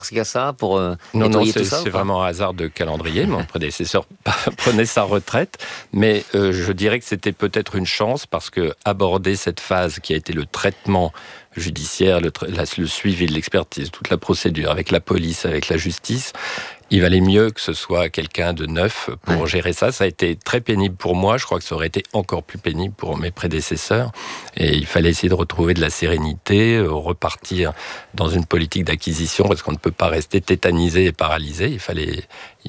qu'il y a ça pour Non, nettoyer tout ça, c'est vraiment un hasard de calendrier. Mon prédécesseur prenait sa retraite, mais je dirais que c'était peut-être une chance parce que aborder cette phase qui a été le traitement judiciaire, le suivi de l'expertise, toute la procédure avec la police, avec la justice, il valait mieux que ce soit quelqu'un de neuf pour gérer ça. Ça a été très pénible pour moi. Je crois que ça aurait été encore plus pénible pour mes prédécesseurs. Et il fallait essayer de retrouver de la sérénité, repartir dans une politique d'acquisition parce qu'on ne peut pas rester tétanisé et paralysé. Il fallait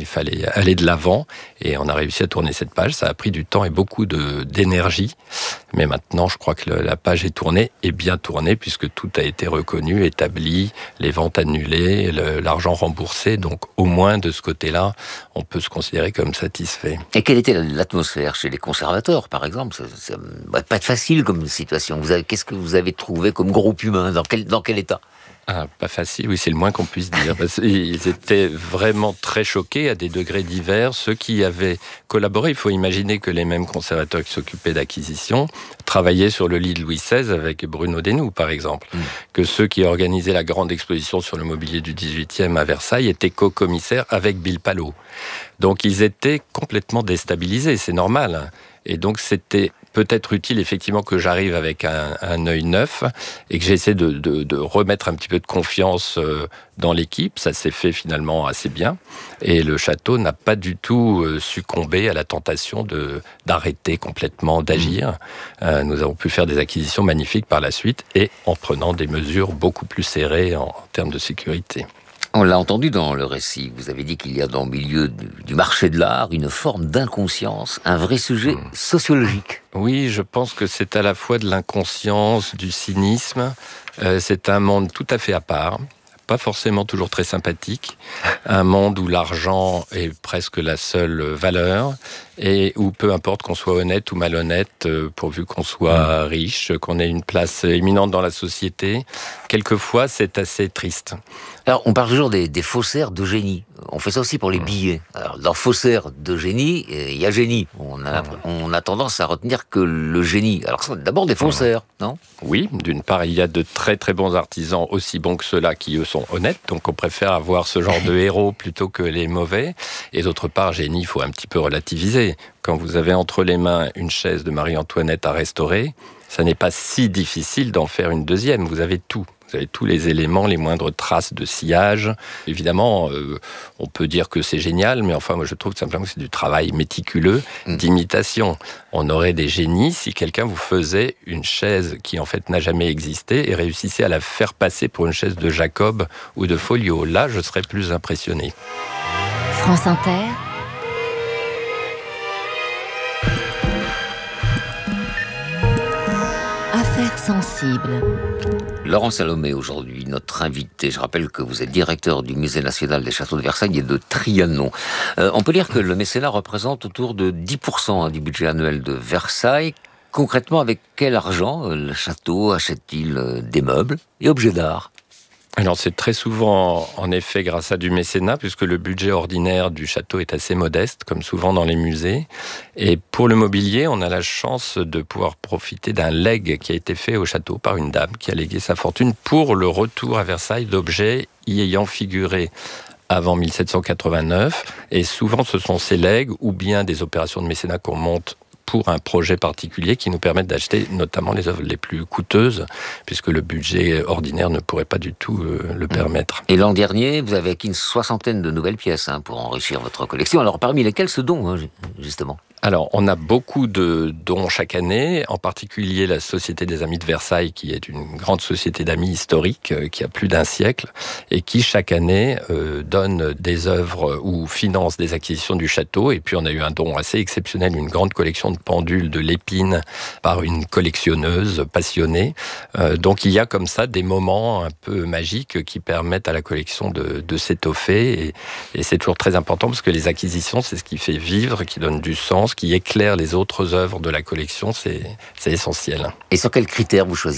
aller de l'avant et on a réussi à tourner cette page. Ça a pris du temps et beaucoup d'énergie. Mais maintenant, je crois que la page est tournée et bien tournée puisque tout a été reconnu, établi, les ventes annulées, l'argent remboursé. Donc au moins de ce côté-là, on peut se considérer comme satisfait. Et quelle était l'atmosphère chez les conservateurs, par exemple? Ça va pas être facile comme situation. Qu'est-ce que vous avez trouvé comme groupe humain? Dans quel état? Pas facile, oui, c'est le moins qu'on puisse dire. Ils étaient vraiment très choqués à des degrés divers. Ceux qui avaient collaboré, il faut imaginer que les mêmes conservateurs qui s'occupaient d'acquisition travaillaient sur le lit de Louis XVI avec Bruno Desnoux, par exemple. Que ceux qui organisaient la grande exposition sur le mobilier du 18e à Versailles étaient co-commissaires avec Bill Palot. Donc ils étaient complètement déstabilisés, c'est normal. Et donc c'était peut-être utile effectivement que j'arrive avec un œil neuf et que j'essaie de remettre un petit peu de confiance dans l'équipe. Ça s'est fait finalement assez bien. Et le château n'a pas du tout succombé à la tentation d'arrêter complètement, d'agir. Nous avons pu faire des acquisitions magnifiques par la suite et en prenant des mesures beaucoup plus serrées en termes de sécurité. On l'a entendu dans le récit. Vous avez dit qu'il y a dans le milieu du marché de l'art une forme d'inconscience, un vrai sujet sociologique. Oui, je pense que c'est à la fois de l'inconscience, du cynisme. C'est un monde tout à fait à part, pas forcément toujours très sympathique. Un monde où l'argent est presque la seule valeur et où peu importe qu'on soit honnête ou malhonnête, pourvu qu'on soit riche, qu'on ait une place éminente dans la société, quelquefois c'est assez triste. Alors, on parle toujours des faussaires d'Eugénie. On fait ça aussi pour les billets. Alors, dans faussaire d'Eugénie, il y a génie. On a tendance à retenir que le génie. Alors, c'est d'abord des faussaires, non? Oui, d'une part, il y a de très très bons artisans, aussi bons que ceux-là, qui eux sont honnêtes. Donc, on préfère avoir ce genre de héros plutôt que les mauvais. Et d'autre part, génie, il faut un petit peu relativiser. Quand vous avez entre les mains une chaise de Marie-Antoinette à restaurer, ça n'est pas si difficile d'en faire une deuxième. Vous avez tout. Vous avez tous les éléments, les moindres traces de sillage. Évidemment, on peut dire que c'est génial, mais enfin, moi, je trouve simplement que c'est du travail méticuleux d'imitation. On aurait des génies si quelqu'un vous faisait une chaise qui, en fait, n'a jamais existé et réussissait à la faire passer pour une chaise de Jacob ou de Folio. Là, je serais plus impressionné. France Inter. Affaires sensibles. Laurent Salomé, aujourd'hui, notre invité. Je rappelle que vous êtes directeur du Musée national des châteaux de Versailles et de Trianon. On peut dire que le mécénat représente autour de 10% du budget annuel de Versailles. Concrètement, avec quel argent le château achète-t-il des meubles et objets d'art ? Alors c'est très souvent en effet grâce à du mécénat puisque le budget ordinaire du château est assez modeste comme souvent dans les musées et pour le mobilier on a la chance de pouvoir profiter d'un legs qui a été fait au château par une dame qui a légué sa fortune pour le retour à Versailles d'objets y ayant figuré avant 1789 et souvent ce sont ces legs ou bien des opérations de mécénat qu'on monte pour un projet particulier qui nous permettent d'acheter notamment les œuvres les plus coûteuses, puisque le budget ordinaire ne pourrait pas du tout le permettre. Et l'an dernier, vous avez acquis une 60aine de nouvelles pièces pour enrichir votre collection. Alors parmi lesquelles ce don, justement ? Alors, on a beaucoup de dons chaque année, en particulier la Société des Amis de Versailles, qui est une grande société d'amis historique, qui a plus d'un siècle, et qui, chaque année, donne des œuvres ou finance des acquisitions du château. Et puis, on a eu un don assez exceptionnel, une grande collection de pendules de l'Épine par une collectionneuse passionnée. Donc, il y a comme ça des moments un peu magiques qui permettent à la collection de s'étoffer. Et c'est toujours très important, parce que les acquisitions, c'est ce qui fait vivre, qui donne du sens, qui éclaire les autres œuvres de la collection, c'est essentiel. Et sur quels critères vous choisissez ?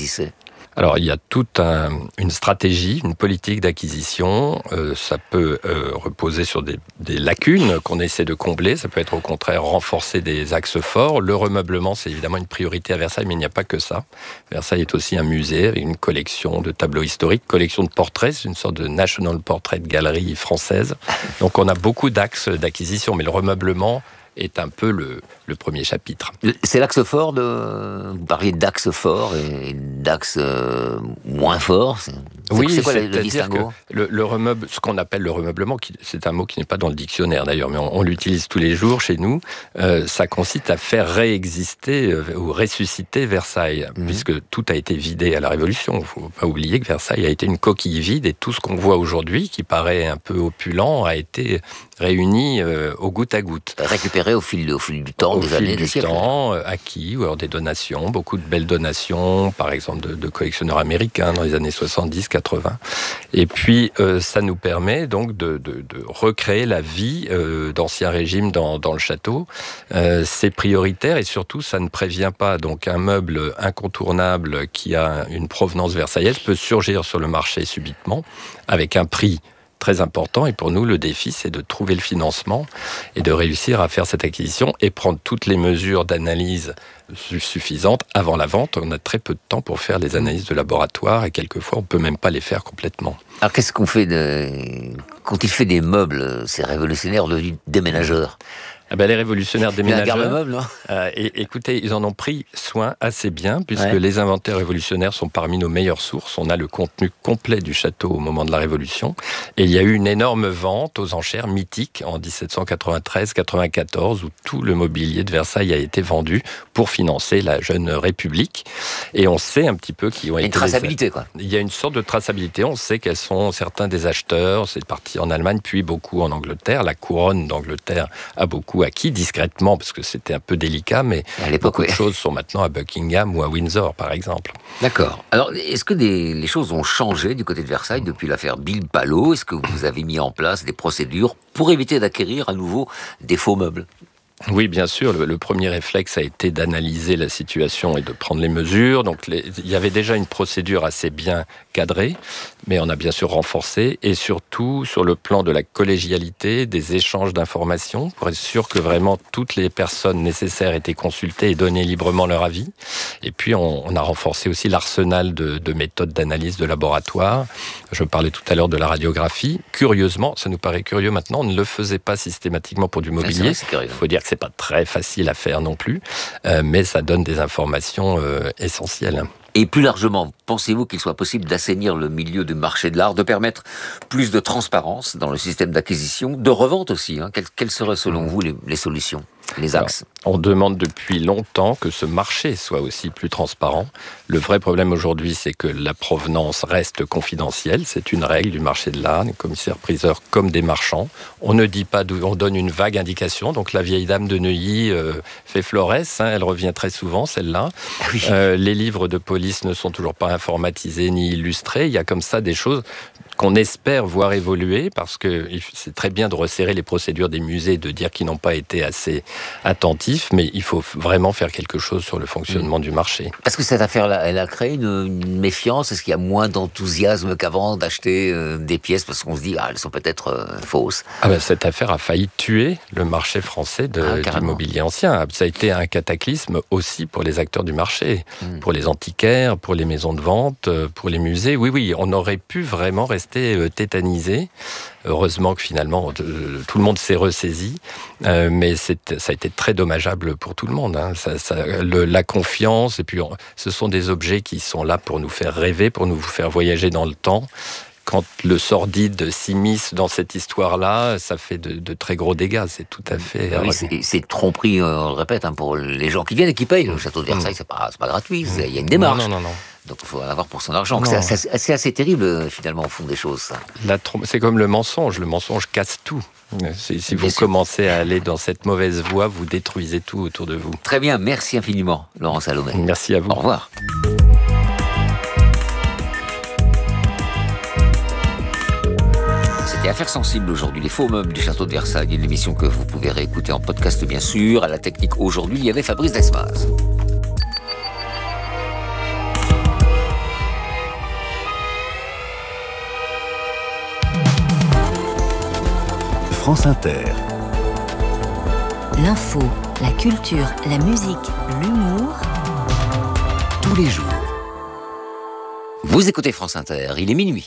Alors, il y a toute une stratégie, une politique d'acquisition. Ça peut reposer sur des lacunes qu'on essaie de combler. Ça peut être au contraire renforcer des axes forts. Le remeublement, c'est évidemment une priorité à Versailles, mais il n'y a pas que ça. Versailles est aussi un musée avec une collection de tableaux historiques, collection de portraits. C'est une sorte de National Portrait Gallery française. Donc, on a beaucoup d'axes d'acquisition, mais le remeublement est un peu le premier chapitre. C'est l'axe fort vous parliez d'axe fort et d'axe moins fort. C'est quoi le distinguo ? Le remeuble, ce qu'on appelle le remeublement, c'est un mot qui n'est pas dans le dictionnaire d'ailleurs, mais on l'utilise tous les jours chez nous. Ça consiste à faire réexister ou ressusciter Versailles, puisque tout a été vidé à la Révolution. Il ne faut pas oublier que Versailles a été une coquille vide et tout ce qu'on voit aujourd'hui, qui paraît un peu opulent, a été réuni au goutte à goutte. Récupéré au fil du temps, des années, des siècles. Acquis, ou alors des donations, beaucoup de belles donations, par exemple de collectionneurs américains dans les années 70-80. Et puis, ça nous permet donc de recréer la vie d'Ancien Régime dans le château. C'est prioritaire et surtout, ça ne prévient pas. Donc, un meuble incontournable qui a une provenance versaillaise peut surgir sur le marché subitement avec un prix très important. Et pour nous, le défi, c'est de trouver le financement et de réussir à faire cette acquisition et prendre toutes les mesures d'analyse suffisantes avant la vente. On a très peu de temps pour faire les analyses de laboratoire et quelquefois, on ne peut même pas les faire complètement. Alors, qu'est-ce qu'on fait quand il fait des meubles, ces révolutionnaires devenus déménageurs ? Les révolutionnaires déménageurs, garde-meuble, écoutez, ils en ont pris soin assez bien, puisque les inventaires révolutionnaires sont parmi nos meilleures sources. On a le contenu complet du château au moment de la Révolution. Et il y a eu une énorme vente aux enchères mythique en 1793-94, où tout le mobilier de Versailles a été vendu pour financer la jeune République. Et on sait un petit peu qui ont été... Une traçabilité, quoi. Il y a une sorte de traçabilité. On sait quels sont certains des acheteurs. C'est parti en Allemagne, puis beaucoup en Angleterre. La couronne d'Angleterre a beaucoup acquis discrètement, parce que c'était un peu délicat, mais beaucoup de choses sont maintenant à Buckingham ou à Windsor, par exemple. D'accord. Alors, est-ce que les choses ont changé du côté de Versailles depuis l'affaire Bilbao ? Est-ce que vous avez mis en place des procédures pour éviter d'acquérir à nouveau des faux meubles ? Oui, bien sûr. Le premier réflexe a été d'analyser la situation et de prendre les mesures. Donc, il y avait déjà une procédure assez bien cadrée, mais on a bien sûr renforcé, et surtout sur le plan de la collégialité, des échanges d'informations, pour être sûr que vraiment toutes les personnes nécessaires étaient consultées et donnaient librement leur avis. Et puis, on a renforcé aussi l'arsenal de méthodes d'analyse de laboratoire. Je parlais tout à l'heure de la radiographie. Curieusement, ça nous paraît curieux maintenant, on ne le faisait pas systématiquement pour du mobilier. Il faut dire que c'est pas très facile à faire non plus, mais ça donne des informations essentielles. Et plus largement, pensez-vous qu'il soit possible d'assainir le milieu du marché de l'art, de permettre plus de transparence dans le système d'acquisition, de revente aussi, Quelles seraient selon vous les solutions, les axes ? On demande depuis longtemps que ce marché soit aussi plus transparent. Le vrai problème aujourd'hui, c'est que la provenance reste confidentielle. C'est une règle du marché de l'art, des commissaires-priseurs comme des marchands. On ne dit pas d'où, on donne une vague indication. Donc la vieille dame de Neuilly fait florès, elle revient très souvent, celle-là. Oui. Les livres de police ne sont toujours pas informatisés ni illustrés. Il y a comme ça des choses qu'on espère voir évoluer, parce que c'est très bien de resserrer les procédures des musées, de dire qu'ils n'ont pas été assez attentifs, mais il faut vraiment faire quelque chose sur le fonctionnement du marché. Parce que cette affaire-là, elle a créé une méfiance. Est-ce qu'il y a moins d'enthousiasme qu'avant d'acheter des pièces parce qu'on se dit elles sont peut-être fausses ? Cette affaire a failli tuer le marché français du mobilier ancien. Ça a été un cataclysme aussi pour les acteurs du marché, pour les antiquaires, pour les maisons de vente, pour les musées. Oui, on aurait pu vraiment rester tétanisé. Heureusement que finalement tout le monde s'est ressaisi, mais ça a été très dommageable pour tout le monde. La confiance, et puis ce sont des objets qui sont là pour nous faire rêver, pour nous faire voyager dans le temps. Quand le sordide s'immisce dans cette histoire-là, ça fait de très gros dégâts. C'est tout à fait... c'est tromperie, on le répète, pour les gens qui viennent et qui payent. Le château de Versailles, c'est pas gratuit. Il y a une démarche. Non. Donc il faut en avoir pour son argent. C'est assez terrible, finalement, au fond des choses, ça. C'est comme le mensonge. Le mensonge casse tout. Si vous commencez à aller dans cette mauvaise voie, vous détruisez tout autour de vous. Très bien, merci infiniment, Laurent Salomé. Merci à vous. Au revoir. C'était Affaires sensibles aujourd'hui, les faux meubles du château de Versailles, une émission que vous pouvez réécouter en podcast, bien sûr. À la technique aujourd'hui, il y avait Fabrice Desmas. France Inter. L'info, la culture, la musique, l'humour. Tous les jours. Vous écoutez France Inter, il est minuit.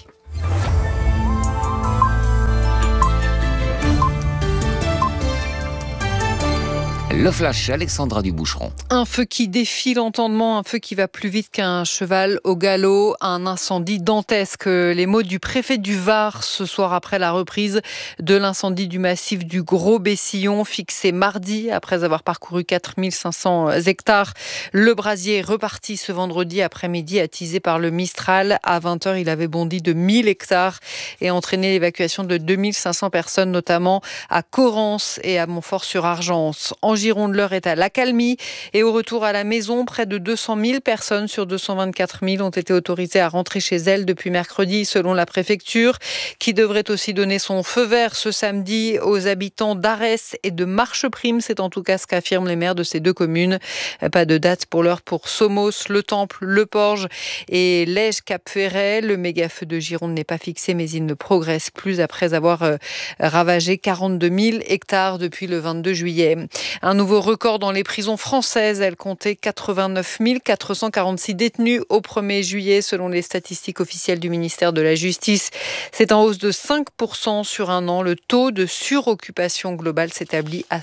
Le flash, Alexandra Duboucheron. Un feu qui défie l'entendement, un feu qui va plus vite qu'un cheval au galop, un incendie dantesque. Les mots du préfet du Var ce soir après la reprise de l'incendie du massif du Gros Bessillon, fixé mardi après avoir parcouru 4500 hectares. Le brasier est reparti ce vendredi après-midi, attisé par le Mistral. À 20h, il avait bondi de 1000 hectares et entraîné l'évacuation de 2500 personnes, notamment à Corrence et à Montfort-sur-Argence. En Gironde, l'heure est à l'accalmie et au retour à la maison, près de 200 000 personnes sur 224 000 ont été autorisées à rentrer chez elles depuis mercredi, selon la préfecture, qui devrait aussi donner son feu vert ce samedi aux habitants d'Arès et de Marcheprime. C'est en tout cas ce qu'affirment les maires de ces deux communes. Pas de date pour l'heure pour Somos, Le Temple, Le Porge et Lège-Cap-Ferret. Le méga-feu de Gironde n'est pas fixé, mais il ne progresse plus après avoir ravagé 42 000 hectares depuis le 22 juillet. Un nouveau record dans les prisons françaises. Elles comptaient 89 446 détenus au 1er juillet, selon les statistiques officielles du ministère de la Justice. C'est en hausse de 5% sur un an. Le taux de suroccupation globale s'établit à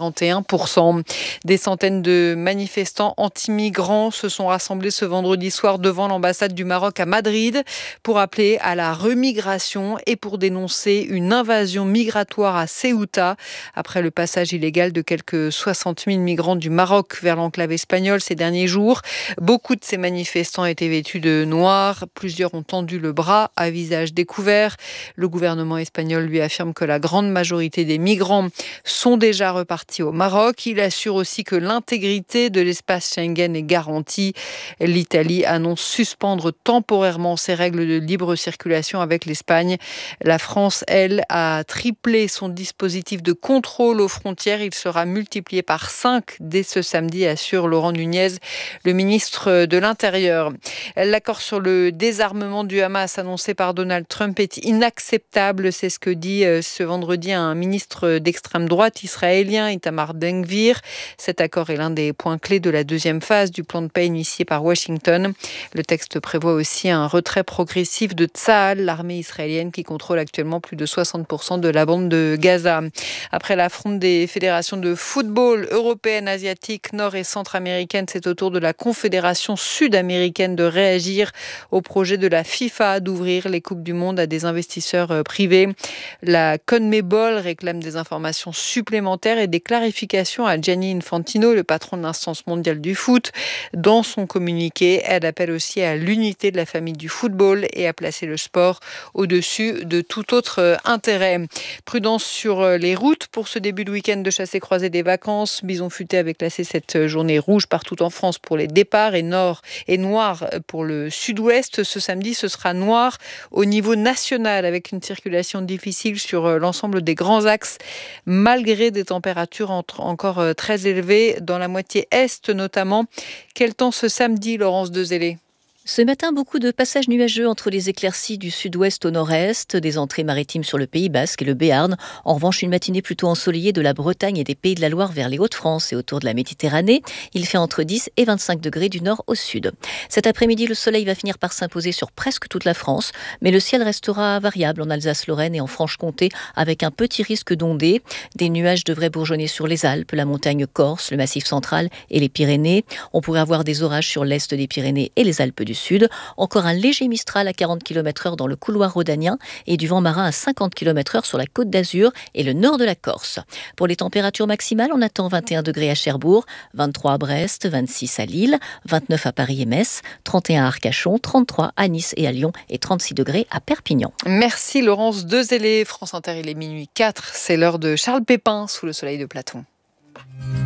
141%. Des centaines de manifestants anti-migrants se sont rassemblés ce vendredi soir devant l'ambassade du Maroc à Madrid pour appeler à la remigration et pour dénoncer une invasion migratoire à Ceuta après le passage illégal de quelques 60 000 migrants du Maroc vers l'enclave espagnole ces derniers jours. Beaucoup de ces manifestants étaient vêtus de noir. Plusieurs ont tendu le bras à visage découvert. Le gouvernement espagnol lui affirme que la grande majorité des migrants sont déjà repartis au Maroc. Il assure aussi que l'intégrité de l'espace Schengen est garantie. L'Italie annonce suspendre temporairement ses règles de libre circulation avec l'Espagne. La France, elle, a triplé son dispositif de contrôle aux frontières. Il sera multiplié par 5 dès ce samedi, assure Laurent Nunez, le ministre de l'Intérieur. L'accord sur le désarmement du Hamas annoncé par Donald Trump est inacceptable. C'est ce que dit ce vendredi un ministre d'extrême droite israélien, Itamar Ben-Gvir. Cet accord est l'un des points clés de la deuxième phase du plan de paix initié par Washington. Le texte prévoit aussi un retrait progressif de Tsahal, l'armée israélienne qui contrôle actuellement plus de 60% de la bande de Gaza. Après l'affront des fédérations de football européenne, asiatique, nord et centra-américaine, c'est au tour de la Confédération sud-américaine de réagir au projet de la FIFA d'ouvrir les Coupes du Monde à des investisseurs privés. La CONMEBOL réclame des informations supplémentaires et des clarifications à Gianni Infantino, le patron de l'instance mondiale du foot. Dans son communiqué, elle appelle aussi à l'unité de la famille du football et à placer le sport au-dessus de tout autre intérêt. Prudence sur les routes pour ce début de week-end de chassé-croisé des vacances. Bison Futé avait classé cette journée rouge partout en France pour les départs et noir pour le sud-ouest. Ce samedi, ce sera noir au niveau national avec une circulation difficile sur l'ensemble des grands axes malgré des températures encore très élevées dans la moitié est notamment. Quel temps ce samedi, Laurence Dezellé ? Ce matin, beaucoup de passages nuageux entre les éclaircies du sud-ouest au nord-est, des entrées maritimes sur le Pays Basque et le Béarn. En revanche, une matinée plutôt ensoleillée de la Bretagne et des Pays de la Loire vers les Hauts-de-France et autour de la Méditerranée. Il fait entre 10 et 25 degrés du nord au sud. Cet après-midi, le soleil va finir par s'imposer sur presque toute la France, mais le ciel restera variable en Alsace-Lorraine et en Franche-Comté avec un petit risque d'ondées. Des nuages devraient bourgeonner sur les Alpes, la montagne corse, le massif central et les Pyrénées. On pourrait avoir des orages sur l'est des Pyrénées et les Alpes du Sud. Encore un léger mistral à 40 km/h dans le couloir rhodanien et du vent marin à 50 km/h sur la Côte d'Azur et le nord de la Corse. Pour les températures maximales, on attend 21 degrés à Cherbourg, 23 à Brest, 26 à Lille, 29 à Paris et Metz, 31 à Arcachon, 33 à Nice et à Lyon et 36 degrés à Perpignan. Merci Laurence Dezellé. France Inter, il est minuit 4. C'est l'heure de Charles Pépin sous le soleil de Platon.